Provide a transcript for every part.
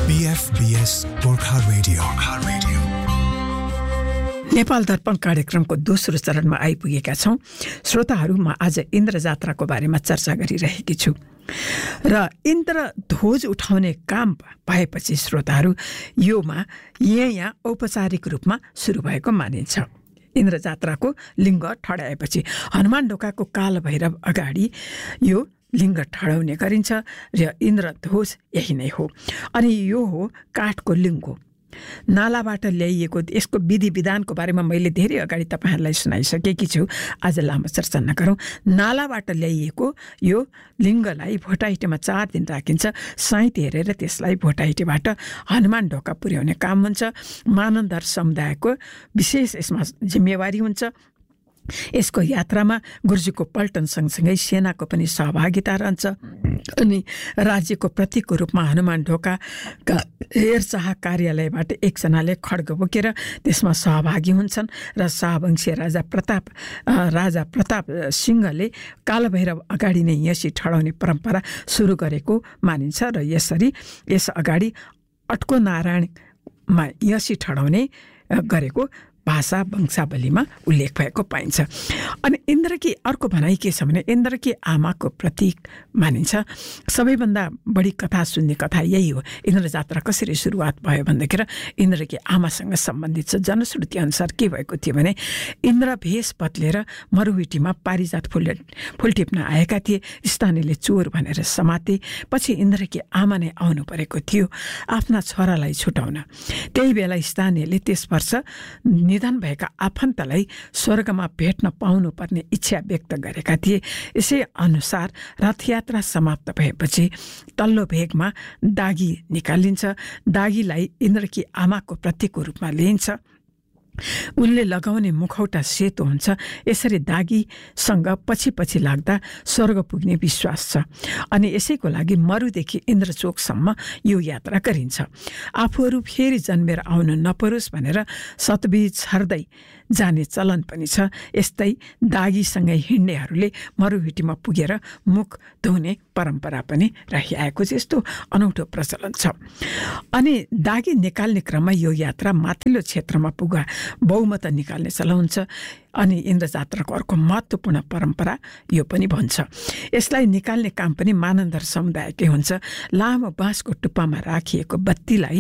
PFBS Gorkha radio Nepal Darpan कार्यक्रमको दोस्रो चरणमा आइपुगेका छौं। श्रोताहरू, म आज इन्द्र जात्राको बारेमा चर्चा गरिरहेकी छु र इन्द्र ध्वज उठाउने काम भएपछि श्रोताहरू योमा यहाँ औपचारिक रूपमा सुरु भएको मानिन्छ। इन्द्र जात्राको लिङ्ग ठडाएपछि हनुमान ढोकाको काल भैरव अगाडि यो लिङ्ग ठडाउने गरिन्छ र इन्द्र ध्वज यही नै हो। अनि यो हो काठको लिङ्गो, नालाबाट ल्याइएको। यसको विधि विधानको बारेमा मैले धेरै अगाडि तपाईँहरूलाई सुनाइसकेकी छु, आज लामो चर्चा नगरौँ। नालाबाट ल्याइएको यो लिङ्गलाई भोटाइटेमा 4 दिन राखिन्छ। साइत हेरेर त्यसलाई भोटाइटेबाट हनुमान ढोका पुर्याउने काम हुन्छ। मानन्दर समुदायको विशेष यसमा जिम्मेवारी हुन्छ। यसको यात्रामा गुरुजीको पल्टन सँगसँगै सेनाको पनि सहभागिता रहन्छ अनि राज्यको प्रतीकको रूपमा हनुमान ढोकाका हेरचाह कार्यालयबाट एकजनाले खड्ग बोकेर त्यसमा सहभागी हुन्छन् र शाहवंशीय राजा प्रताप सिंहले कालभैरव अगाडि नै यसी ठडाउने परम्परा सुरु गरेको मानिन्छ र यसरी यस अगाडि अट्को नारायणमा यसी ठडाउने गरेको भाषा वंशावलीमा उल्लेख भएको पाइन्छ। अनि इन्द्रकी अर्को भनाइ के छ भने इन्द्रकी आमाको प्रतीक मानिन्छ। सबैभन्दा बढी कथा सुन्ने कथा यही हो। इन्द्र जात्रा कसरी सुरुवात भयो भन्दाखेरि इन्द्रकी आमासँग सम्बन्धित छ। जनश्रुति अनुसार के भएको थियो भने इन्द्र भेष बदलेर मरुभूमिमा पारिजात फुल टिप्न आएका थिए। स्थानीयले चोर भनेर समाते। पछि इन्द्रकी आमा नै आउनु परेको थियो आफ्ना छोरालाई छुटाउन। त्यही बेला स्थानीयले त्यस वर्ष निधन भएका आफन्तलाई स्वर्गमा भेट्न पाउनुपर्ने इच्छा व्यक्त गरेका थिए। यसै अनुसार रथयात्रा समाप्त भएपछि तल्लो भेगमा दागी निकालिन्छ। दागीलाई इन्द्रकी आमाको प्रतीकको रूपमा लिइन्छ। उनले लगाउने मुखौटा सेतो हुन्छ। यसरी दागीसँग पछि लाग्दा स्वर्ग पुग्ने विश्वास छ अनि यसैको लागि मरुदेखि इन्द्रचोकसम्म यो यात्रा गरिन्छ। आफूहरू फेरि जन्मेर आउनु नपरोस् भनेर सतबीज छर्दै जाने चलन पनि छ। यस्तै दागीसँगै हिँड्नेहरूले मरुभूमिमा पुगेर मुख धुने परम्परा पनि रहिआएको छ। यस्तो अनौठो प्रचलन छ। अनि दागी निकाल्ने क्रममा यो यात्रा माथिल्लो क्षेत्रमा पुगा बहुमत निकाल्ने चलन हुन्छ। अनि इन्द्र जात्राको अर्को महत्त्वपूर्ण परम्परा यो पनि भन्छ। यसलाई निकाल्ने काम पनि मानन्दर समुदायकै हुन्छ। लामो बाँसको टुप्पामा राखिएको बत्तीलाई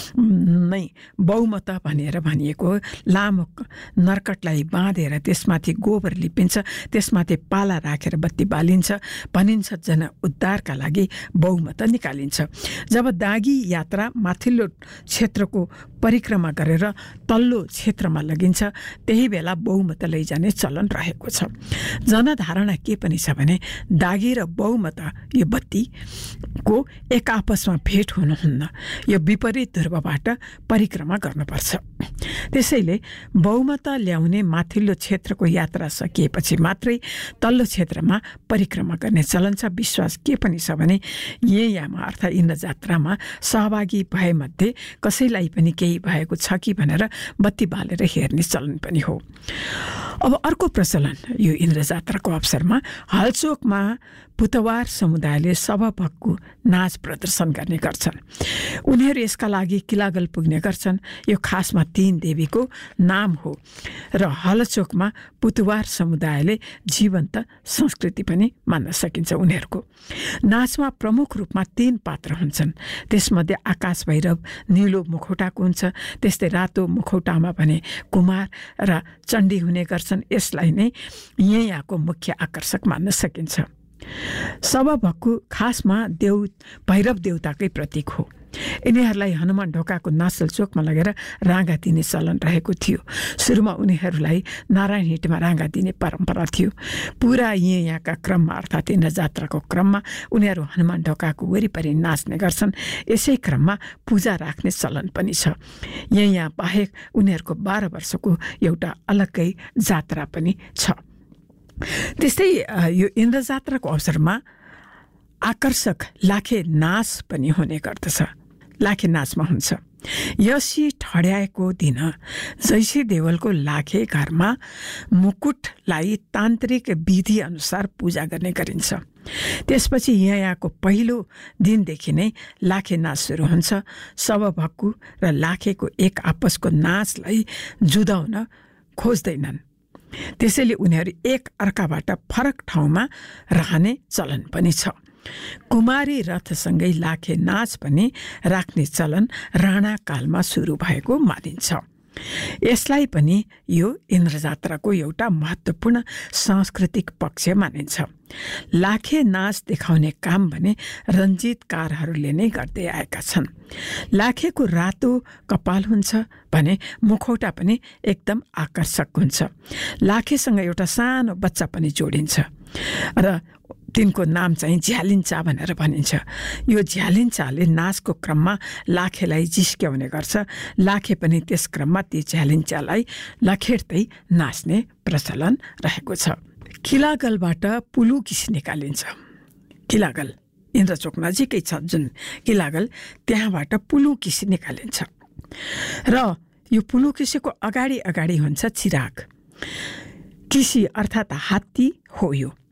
नै बहुमत भनेर भनिएको। लामो नर्कटलाई बाँधेर त्यसमाथि गोबर लिपिन्छ। त्यसमाथि पाला राखेर बत्ती बालिन्छ। भनिन्छ जनउद्धारका लागि बहुमत निकालिन्छ। जब दागी यात्रा माथिल्लो क्षेत्रको परिक्रमा गरेर तल्लो क्षेत्रमा लगिन्छ त्यही बेला बहुमत लैजाने चलन रहेको छ। जनधारणा के पनि छ भने दागी र बहुमत यो बत्तीको एक आपसमा भेट हुनुहुन्न। यो विपरीत ध्रुवबाट परिक्रमा गर्नुपर्छ। त्यसैले बहुमत ल्याउने माथिल्लो क्षेत्रको यात्रा सकिएपछि मात्रै तल्लो क्षेत्रमा परिक्रमा गर्ने चलन छ। विश्वास के पनि छ भने यहाँमा अर्थात् इन्द्र जात्रामा सहभागी भएमध्ये कसैलाई पनि केही भएको छ कि भनेर बत्ती बालेर हेर्ने चलन पनि हो। अब अर्को प्रचलन यो इन्द्र जात्राको अवसरमा हलचोकमा पुतवार समुदायले सभाभक्कु नाच प्रदर्शन गर्ने गर्छन्। उनीहरू यसका लागि किलागल पुग्ने गर्छन्। यो खासमा 3 देवीको नाम हो र हलचोकमा पुतवार समुदायले जीवन्त संस्कृति पनि मान्न सकिन्छ। उनीहरूको नाचमा प्रमुख रूपमा 3 पात्र हुन्छन्। त्यसमध्ये आकाश भैरव निलो मुखौटाको हुन्छ। त्यस्तै रातो मुखौटामा भने कुमार र चण्डी हुने गर्छन्। यसलाई नै यहाँको मुख्य आकर्षक मान्न सकिन्छ। सभाभक्कु खासमा भैरव देवताकै प्रतीक हो। यिनीहरूलाई हनुमान ढोकाको नासल चोकमा लगेर राँगा दिने चलन रहेको थियो। सुरुमा उनीहरूलाई नारायण हिटमा राँगा दिने परम्परा थियो। पुरा यहाँका क्रममा अर्थात् इन्द्र जात्राको क्रममा उनीहरू हनुमान ढोकाको वरिपरि नाच्ने गर्छन्। यसै क्रममा पूजा राख्ने चलन पनि छ। यहाँ बाहेक उनीहरूको 12 वर्षको एउटा अलग्गै जात्रा पनि छ। त्यस्तै यो इन्द्र जात्राको अवसरमा आकर्षक लाखे नाच पनि हुने गर्दछ। लाखे नाचमा हुन्छ यसी ठड्याएको दिन जैसे देवलको लाखे घरमा मुकुटलाई तान्त्रिक विधि अनुसार पूजा गर्ने गरिन्छ। त्यसपछि यहाँको पहिलो दिनदेखि नै लाखे नाच सुरु हुन्छ। शवभक्कु र लाखेको एक आपसको नाचलाई जुधाउन खोज्दैनन्, त्यसैले उनीहरू एक अर्काबाट फरक ठाउँमा रहने चलन पनि छ। कुमारी रथसँगै लाखे नाच पनि राख्ने चलन राणा कालमा सुरु भएको मानिन्छ। यसलाई पनि यो इन्द्रजात्राको एउटा महत्त्वपूर्ण सांस्कृतिक पक्ष मानिन्छ। लाखे नाच देखाउने काम भने रञ्जितकारहरूले नै गर्दै आएका छन्। लाखेको रातो कपाल हुन्छ भने मुखौटा पनि एकदम आकर्षक हुन्छ। लाखेसँग एउटा सानो बच्चा पनि जोडिन्छ र तिनको नाम चाहिँ झ्यालिन्चा भनेर भनिन्छ। यो झ्यालिन्चाले नाचको क्रममा लाखेलाई जिस्क्याउने गर्छ। लाखे पनि त्यस क्रममा ती झ्यालिन्चालाई लखेट्दै नाच्ने प्रचलन रहेको छ। किलागलबाट पुलुकिस निकालिन्छ। किलागल इन्द्रचोक नजिकै छ जुन किलागल, त्यहाँबाट पुलुकिस निकालिन्छ र यो पुलुकिसीको अगाडि अगाडि हुन्छ चिराग। किसी अर्थात् हात्ती हो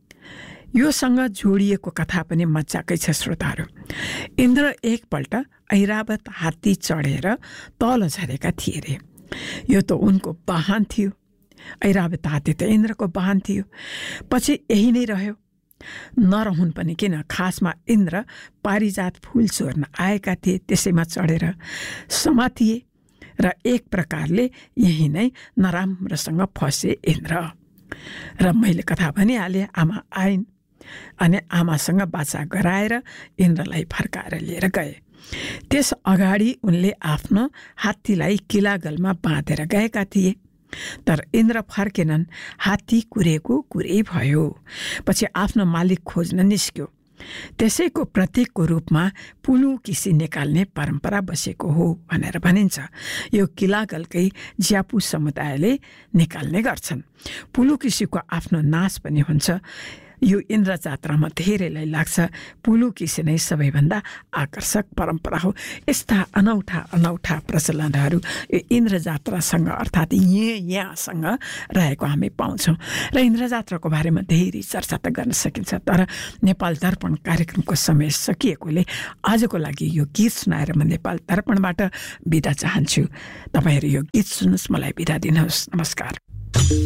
योसँग जोडिएको कथा पनि मजाकै छ श्रोताहरू। इन्द्र एकपल्ट ऐरावत हात्ती चढेर तल झरेका थिए रे। यो त उनको वाहन थियो। ऐरावत हात्ती त इन्द्रको वाहन थियो। पछि यही नै रह्यो। नरहुन् पनि किन, खासमा इन्द्र पारिजात फुल चोर्न आएका थिए। त्यसैमा चढेर समातिए र एक प्रकारले यही नै नराम्रोसँग फसे इन्द्र। र मैले कथा भनिहालेँ, आमा आइन् अनि आमासँग बाचा गराएर इन्द्रलाई फर्काएर लिएर गए। त्यस अगाडि उनले आफ्नो हात्तीलाई किलागलमा बाँधेर गएका थिए। तर इन्द्र फर्केनन्। हात्ती कुरेको कुरै भयो। पछि आफ्नो मालिक खोज्न निस्क्यो। त्यसैको प्रतीकको रूपमा पुलुकिसी निकाल्ने परम्परा बसेको हो भनेर भनिन्छ। यो किलागलकै ज्यापु समुदायले निकाल्ने गर्छन्। पुलुकिसीको आफ्नो नाच पनि हुन्छ। यो इन्द्र जात्रामा धेरैलाई लाग्छ पुलुकिसी नै सबैभन्दा आकर्षक परम्परा हो। यस्ता अनौठा अनौठा प्रचलनहरू यो इन्द्र जात्रासँग अर्थात् यहाँसँग रहेको हामी पाउँछौँ। र इन्द्र जात्राको बारेमा धेरै चर्चा त गर्न सकिन्छ, तर नेपाल दर्पण कार्यक्रमको समय सकिएकोले आजको लागि यो गीत सुनाएर म नेपाल दर्पणबाट बिदा चाहन्छु। तपाईँहरू यो गीत सुन्नुहोस्, मलाई बिदा दिनुहोस्। नमस्कार।